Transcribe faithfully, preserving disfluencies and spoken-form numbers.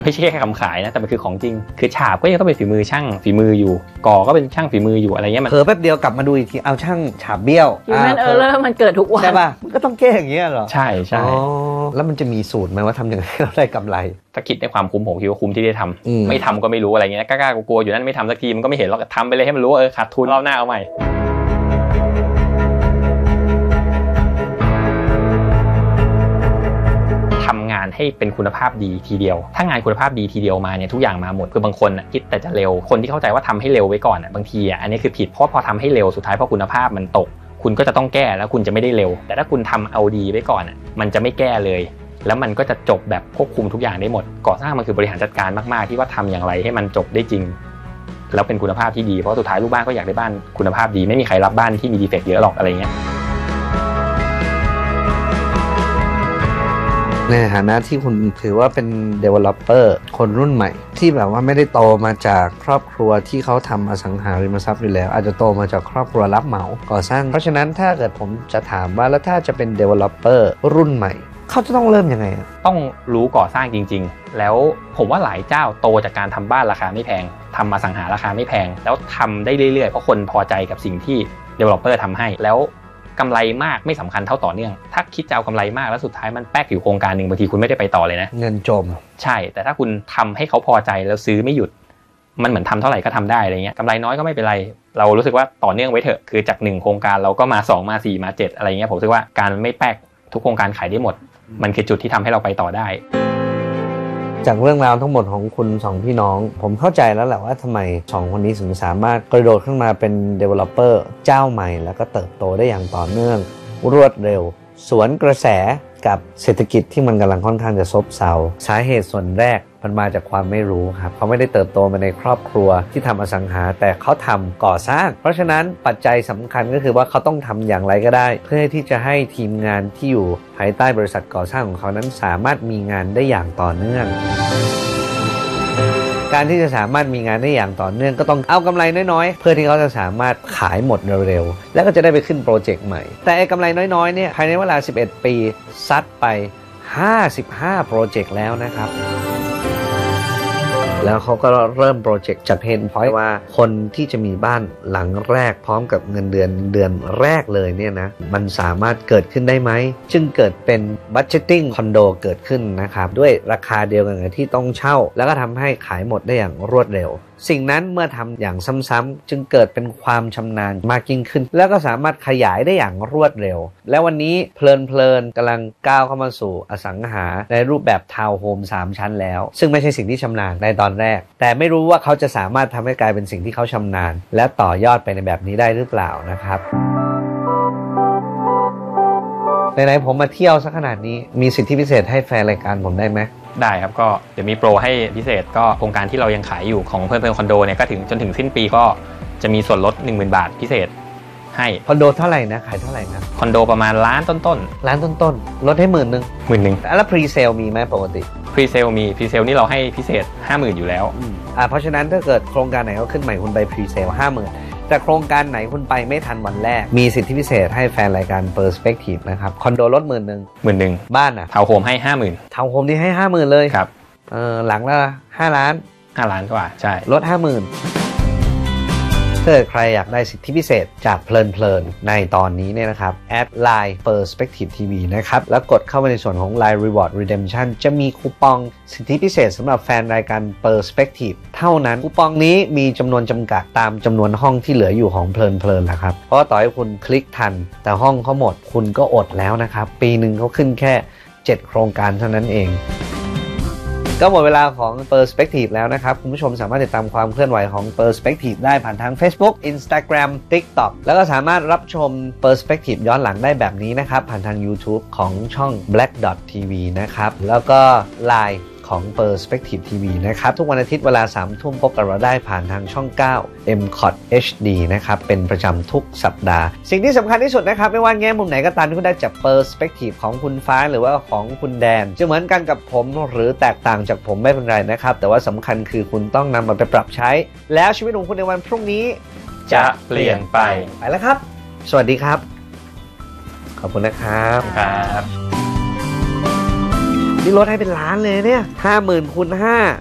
ไม่ใช่แค่คำขายนะแต่มันคือของจริงคือฉาบก็ยังต้องเป็นฝีมือช่างฝีมืออยู่ก่อก็เป็นช่างฝีมืออยู่อะไรเงี้ยมันเผลอแป๊บเดียวกลับมาดูอีกทีเอาช่างฉาบเบี้ยว human error มันเกิดทุกวันใช่ป่ะมันก็ต้องแก้อย่างเงี้ยเหรอใช่ใช่แล้วมันจะมีสูตรไหมว่าทำยังไงเราได้กำไรถ้าคิดในความคุ้มผมคิดว่าคุ้มที่ได้ทำไม่ทำก็ไม่รู้อะไรเงี้ยกล้ากลัวอยู่นั่นไม่ทำสักทีมันก็ไม่เห็นหรอกทำไปเลยให้มันรู้ว่าเออขาดทุนรอบหน้าเอาใหม่ทำงานให้เป็นคุณภาพดีทีเดียวถ้างานคุณภาพดีทีเดียวมาเนี่ยทุกอย่างมาหมดคือบางคนคิดแต่จะเร็วคนที่เข้าใจว่าทำให้เร็วไว้ก่อนอ่ะบางทีอ่ะอันนี้คือผิดเพราะพอทำให้เร็วสุดท้ายพอคุณภาพมันตกคุณก็จะต้องแก้แล้วคุณจะไม่ได้เร็วแต่ถ้าคุณทำเอาดีไว้ก่อนอ่ะมันจะไม่แก้เลยแล้วมันก็จะจบแบบควบคุมทุกอย่างได้หมดก่อสร้างมันคือบริหารจัดการมากๆที่ว่าทำอย่างไรให้มันจบได้จริงแล้วเป็นคุณภาพที่ดีเพราะสุดท้ายลูกบ้านก็อยากได้บ้านคุณภาพดีไม่มีใครรับบ้านที่มีดีเฟกต์เยอะหรอกอะไรเงี้ยในฐานะที่คุณถือว่าเป็น developer คนรุ่นใหม่ที่แบบว่าไม่ได้โตมาจากครอบครัวที่เขาทำอสังหาริมทรัพย์อยู่แล้วอาจจะโตมาจากครอบครัวรับเหมาก่อสร้างเพราะฉะนั้นถ้าเกิดผมจะถามว่าแล้วถ้าจะเป็น developer รุ่นใหม่เขาจะต้องเริ่มยังไงต้องรู้ก่อสร้างจริงๆแล้วผมว่าหลายเจ้าโตจากการทำบ้านราคาไม่แพงทำอสังหาราคาไม่แพงแล้วทำได้เรื่อยๆเพราะคนพอใจกับสิ่งที่ developer ทำให้แล้วกำไรมากไม่สำคัญเท่าต่อเนื่องถ้าคิดจะเอากำไรมากแล้วสุดท้ายมันแป๊กอยู่โครงการหนึ่งบางทีคุณไม่ได้ไปต่อเลยนะเงินจมใช่แต่ถ้าคุณทำให้เขาพอใจแล้วซื้อไม่หยุดมันเหมือนทำเท่าไหร่ก็ทำได้อะไรเงี้ยกำไรน้อยก็ไม่เป็นไรเรารู้สึกว่าต่อเนื่องไว้เถอะคือจากหนึ่งโครงการเราก็มาสองมาสี่มาเจ็ดอะไรเงี้ยผมรู้สึกว่าการไม่แป๊กทุกโครงการขายได้หมดมันคือจุดที่ทำให้เราไปต่อได้จากเรื่องราวทั้งหมดของคุณสองพี่น้องผมเข้าใจแล้วแหละว่าทำไมสองคนนี้ถึงสามารถกระโดดขึ้นมาเป็น developer เจ้าใหม่แล้วก็เติบโตได้อย่างต่อเนื่องรวดเร็วสวนกระแสกับเศรษฐกิจที่มันกำลังค่อนข้างจะซบเซาสาเหตุส่วนแรกมันมาจากความไม่รู้ครับเขาไม่ได้เติบโตมาในครอบครัวที่ทำอสังหาแต่เขาทำก่อสร้างเพราะฉะนั้นปัจจัยสำคัญก็คือว่าเขาต้องทำอย่างไรก็ได้เพื่อที่จะให้ทีมงานที่อยู่ภายใต้บริษัทก่อสร้างของเขานั้นสามารถมีงานได้อย่างต่อเนื่องการที่จะสามารถมีงานได้อย่างต่อเนื่องก็ต้องเอากำไรน้อยๆเพื่อที่เขาจะสามารถขายหมดเร็วๆแล้วก็จะได้ไปขึ้นโปรเจกต์ใหม่แต่ไอ้กำไรน้อยๆเนี่ยภายในเวลาสิบเอ็ดปีซัดไปห้าสิบห้าโปรเจกต์แล้วนะครับแล้วเขาก็เริ่มโปรเจกต์จากเพนพอยต์ว่าคนที่จะมีบ้านหลังแรกพร้อมกับเงินเดือนเดือนแรกเลยเนี่ยนะมันสามารถเกิดขึ้นได้ไหมจึงเกิดเป็นบัดเจ็ตติ้งคอนโดเกิดขึ้นนะครับด้วยราคาเดียวกันกับที่ต้องเช่าแล้วก็ทำให้ขายหมดได้อย่างรวดเร็วสิ่งนั้นเมื่อทำอย่างซ้ำๆจึงเกิดเป็นความชำนาญมากยิ่งขึ้นแล้วก็สามารถขยายได้อย่างรวดเร็วและวันนี้เพลินๆกำลังก้าวเข้ามาสู่อสังหาในรูปแบบทาวน์โฮมสามชั้นแล้วซึ่งไม่ใช่สิ่งที่ชำนาญในตอนแรกแต่ไม่รู้ว่าเขาจะสามารถทำให้กลายเป็นสิ่งที่เขาชำนาญและต่อยอดไปในแบบนี้ได้หรือเปล่านะครับไหนๆผมมาเที่ยวสักขนาดนี้มีสิทธิพิเศษให้แฟนรายการผมได้ไหมได้ครับก็เดี๋ยวมีโปรให้พิเศษก็โครงการที่เรายังขายอยู่ของเพื่อนเพื่อนคอนโดเนี่ยก็ถึงจนถึงสิ้นปีก็จะมีส่วนลด หนึ่งหมื่น บาทพิเศษให้คอนโดเท่าไหร่นะขายเท่าไหร่นะคอนโดประมาณล้านต้นๆล้านต้นๆลดให้หมื่นนึงหมื่นนึงแล้วพรีเซลมีไหมปกติพรีเซลมีพรีเซลนี่เราให้พิเศษ ห้าหมื่น อยู่แล้วอ่าเพราะฉะนั้นถ้าเกิดโครงการไหนเขาขึ้นใหม่คุณไปพรีเซล ห้าหมื่นแต่โครงการไหนคุณไปไม่ทันวันแรกมีสิทธิพิเศษให้แฟนรายการ Perspective นะครับคอนโดลดหมื่นนึงหมื่นนึงบ้านอ่ะทาวน์โฮมให้ ห้าหมื่นทาวน์โฮมที่ให้ ห้าหมื่น เลยครับเออหลังละห้าล้านห้าล้านกว่าใช่ลด ห้าหมื่นถ้าใครอยากได้สิทธิพิเศษจากเพลินๆในตอนนี้เนี่ยนะครับแอด ไลน์ Perspective ที วี นะครับแล้วกดเข้าไปในส่วนของ ไลน์ Reward Redemption จะมีคูปองสิทธิพิเศษสำหรับแฟนรายการ Perspective เท่านั้นคูปองนี้มีจำนวนจำกัดตามจำนวนห้องที่เหลืออยู่ของเพลินๆนะครับเพราะต่อให้คุณคลิกทันแต่ห้องเขาหมดคุณก็อดแล้วนะครับปีหนึ่งเขาขึ้นแค่เจ็ดโครงการเท่านั้นเองก็หมดเวลาของ Perspective แล้วนะครับคุณผู้ชมสามารถติดตามความเคลื่อนไหวของ Perspective ได้ผ่านทาง Facebook Instagram TikTok แล้วก็สามารถรับชม Perspective ย้อนหลังได้แบบนี้นะครับผ่านทาง YouTube ของช่อง แบล็ค ดอท ที วี นะครับแล้วก็ ไลน์ ของ Perspective ที วี นะครับทุกวันอาทิตย์เวลา สามทุ่มพบกับเราได้ผ่านทางช่อง เก้า เอ็ม คอท เอช ดี นะครับเป็นประจำทุกสัปดาห์สิ่งที่สำคัญที่สุดนะครับไม่ว่าแง่มุมไหนก็ตามที่คุณได้จาก Perspective ของคุณฟ้าหรือว่าของคุณแดนจะเหมือนกันกับผมหรือแตกต่างจากผมไม่เป็นไรนะครับแต่ว่าสำคัญคือคุณต้องนำมันไปปรับใช้แล้วชีวิตของคุณในวันพรุ่งนี้จะเปลี่ยนไปไปแล้วครับสวัสดีครับขอบคุณนะครับครับนี่ลดให้เป็นล้านเลยเนี่ยห้าหมื่นคูณห้า